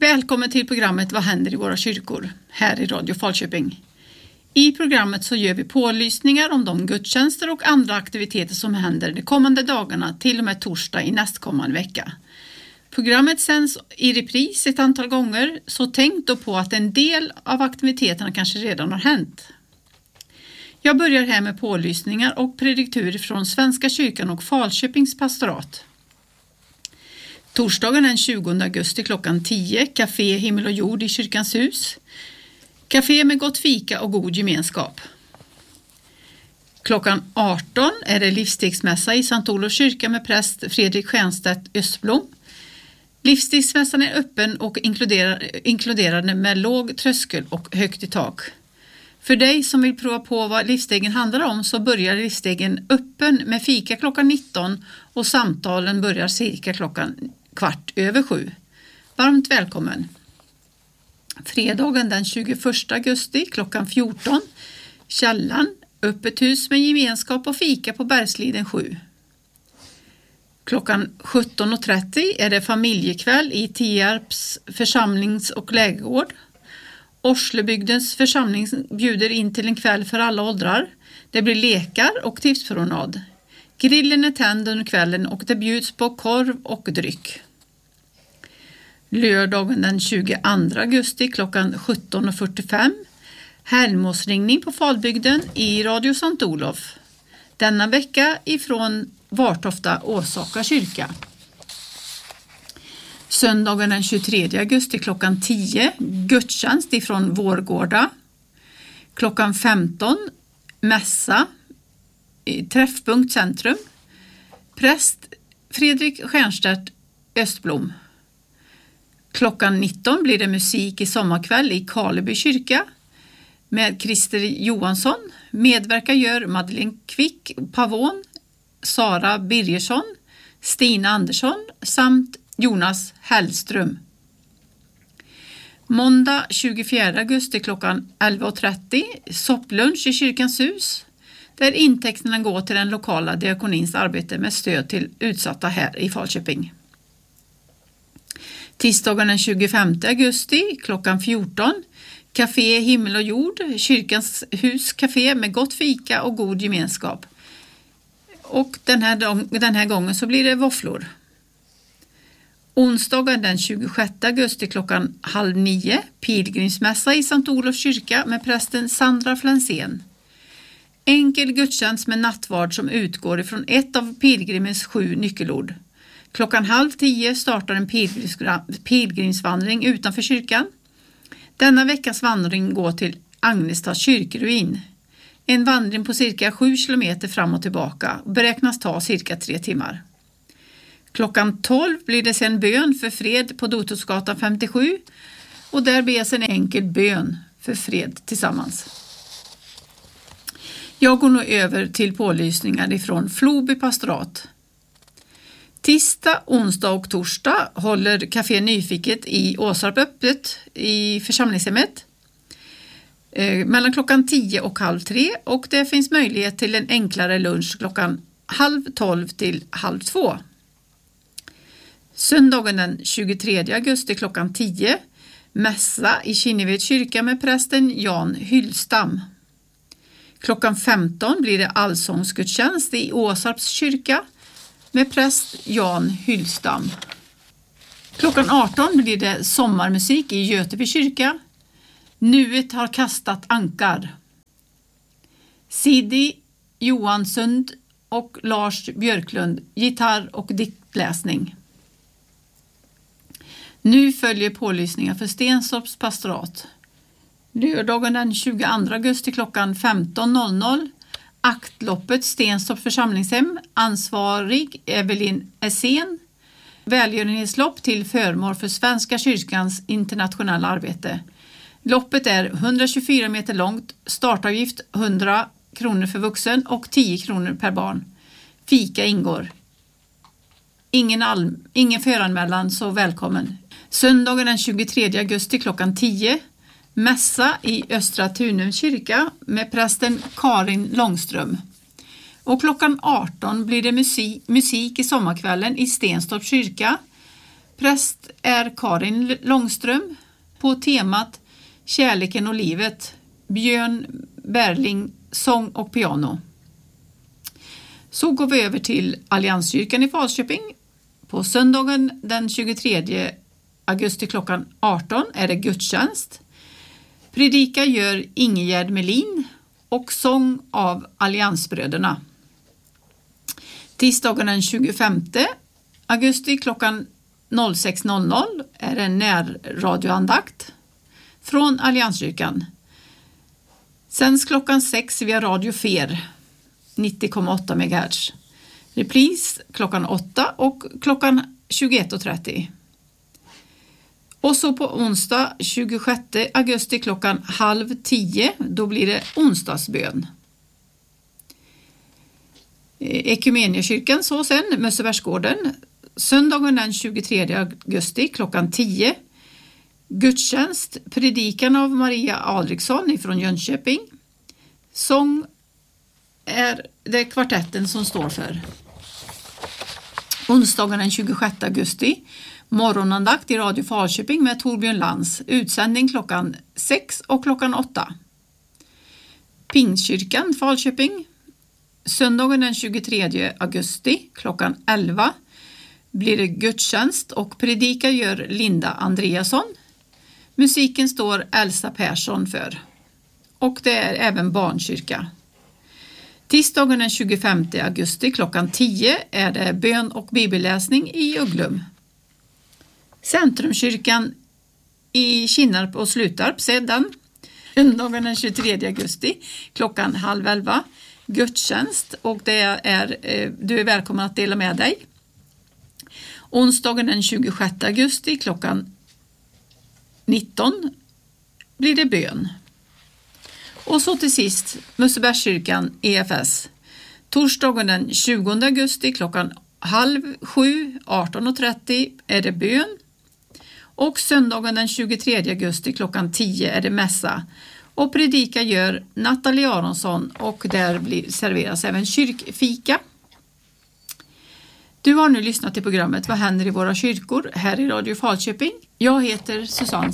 Välkommen till programmet Vad händer i våra kyrkor? Här i Radio Falköping. I programmet så gör vi pålysningar om de gudstjänster och andra aktiviteter som händer de kommande dagarna till och med torsdag i nästkommande vecka. Programmet sänds i repris ett antal gånger, så tänk då på att en del av aktiviteterna kanske redan har hänt. Jag börjar här med pålysningar och prediktur från Svenska kyrkan och Falköpings pastorat. Torsdagen den 20 augusti klockan 10, Café Himmel och Jord i Kyrkans hus. Café med gott fika och god gemenskap. Klockan 18 är det livstegsmässa i Sankt Olofs kyrka med präst Fredrik Stjernstedt Östblom. Livstegsmässan är öppen och inkluderande med låg tröskel och högt i tak. För dig som vill prova på vad livstegen handlar om så börjar livstegen öppen med fika klockan 19 och samtalen börjar cirka klockan 6:15. Varmt välkommen! Fredagen den 21 augusti klockan 14, Källan, öppet hus med gemenskap och fika på Bergsliden 7. Klockan 17.30 är det familjekväll i Tierps församlings- och lägergård. Orslebygdens församling bjuder in till en kväll för alla åldrar. Det blir lekar och tipspromenad. Grillen är tänd under kvällen och det bjuds på korv och dryck. Lördagen den 22 augusti klockan 17.45. Helgmåsringning på Falbygden i Radio Sankt Olof. Denna vecka ifrån Vartofta Åsaka kyrka. Söndagen den 23 augusti klockan 10. Gudstjänst ifrån Vårgårda. Klockan 15. Mässa i Träffpunkt Centrum. Präst Fredrik Stjernstedt Östblom. Klockan 19 blir det musik i sommarkväll i Karleby kyrka med Christer Johansson. Medverkar gör Madeleine Quick Pavon, Sara Birgersson, Stina Andersson samt Jonas Hellström. Måndag 24 augusti klockan 11.30 sopplunch i Kyrkans hus, där intäkterna går till den lokala diakonins arbete med stöd till utsatta här i Falköping. Tisdagen den 25 augusti klockan 14, Café Himmel och Jord, Kyrkans hus café med gott fika och god gemenskap. Och den här gången så blir det våfflor. Onsdagen den 26 augusti klockan 8:30, pilgrimsmässa i Sankt Olofs kyrka med prästen Sandra Flensén. Enkel gudstjänst med nattvard som utgår ifrån ett av pilgrimens 7 nyckelord. Klockan 9:30 startar en pilgrimsvandring utanför kyrkan. Denna veckas vandring går till Agnestads kyrkruin. En vandring på cirka 7 kilometer fram och tillbaka beräknas ta cirka 3 timmar. Klockan 12 blir det sedan bön för fred på Dotosgatan 57 och där bes en enkel bön för fred tillsammans. Jag går nu över till pålysningar ifrån Floby pastorat. Tisdag, onsdag och torsdag håller Café Nyfiket i Åsarp öppet i församlingshemmet mellan klockan 10 och 11:30 och det finns möjlighet till en enklare lunch klockan 11:30 till 12:30. Söndagen den 23 augusti klockan 10, mässa i Kinneved kyrka med prästen Jan Hyllstam. Klockan 15 blir det allsångsgudstjänst i Åsarps kyrka med präst Jan Hyllstam. Klockan 18 blir det sommarmusik i Göteby kyrka. Nuet har kastat ankar. Sidi Johansson och Lars Björklund, gitarr och diktläsning. Nu följer pålysningar för Stenstorps pastorat. Lördagen den 22 augusti klockan 15.00. Aktloppet Stenstorps församlingshem. Ansvarig Evelyn Essén. Välgörenhetslopp till förmån för Svenska kyrkans internationella arbete. Loppet är 124 meter långt. Startavgift 100 kronor för vuxen och 10 kronor per barn. Fika ingår. Ingen föranmälan, så välkommen. Söndagen den 23 augusti klockan 10. Mässa i Östra Tunums kyrka med prästen Karin Långström. Och klockan 18 blir det musik i sommarkvällen i Stenstorps kyrka. Präst är Karin Långström på temat Kärleken och livet. Björn Berling, sång och piano. Så går vi över till Allianskyrkan i Falköping. På söndagen den 23 augusti klockan 18 är det gudstjänst. Predika gör Ingegärd Melin och sång av Alliansbröderna. Tisdagen den 25 augusti klockan 06.00 är en närradioandakt från Allianskyrkan. Sänds klockan 6 via Radio Fer 90,8 MHz. Repris klockan 8 och klockan 21.30. Och så på onsdag 26 augusti klockan 9:30 då blir det onsdagsbön. Ekumeniakyrkan så sen, Mössebergsgården. Söndagen den 23 augusti klockan 10. Gudstjänst, predikan av Maria Adriksson från Jönköping. Sång är det kvartetten som står för. Onsdagen den 26 augusti. Morgonandakt i Radio Falköping med Torbjörn Lans. Utsändning klockan 6 och klockan 8. Pingstkyrkan Falköping. Söndagen den 23 augusti klockan 11 blir det gudstjänst och predika gör Linda Andreasson. Musiken står Elsa Persson för. Och det är även barnkyrka. Tisdagen den 25 augusti klockan 10 är det bön och bibelläsning i Uglum. Centrumkyrkan i Kinnarp och Slutarp sedan. Söndagen den 23 augusti klockan 10:30 gudstjänst och det är, du är välkommen att dela med dig. Onsdagen den 26 augusti klockan 19 blir det bön. Och så till sist Mössebergskyrkan EFS. Torsdagen den 20 augusti klockan 6:30, 18:30 är det bön. Och söndagen den 23 augusti klockan 10 är det mässa. Och predika gör Nathalie Aronsson och där serveras även kyrkfika. Du har nu lyssnat till programmet Vad händer i våra kyrkor här i Radio Falköping. Jag heter Susanne